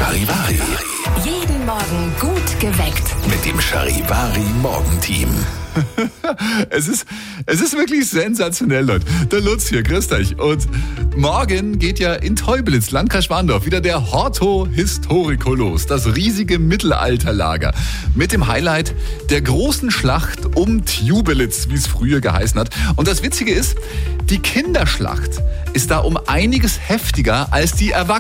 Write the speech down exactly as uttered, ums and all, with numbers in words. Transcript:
Charivari. Jeden Morgen gut geweckt. Mit dem Charivari Morgenteam. Es ist, es ist wirklich sensationell, Leute. Der Lutz hier, grüßt euch. Und morgen geht ja in Teubelitz, Landkreis Schwandorf, wieder der Horto Historico los. Das riesige Mittelalterlager. Mit dem Highlight der großen Schlacht um Tjubelitz, wie es früher geheißen hat. Und das Witzige ist, die Kinderschlacht ist da um einiges heftiger als die Erwachsenen.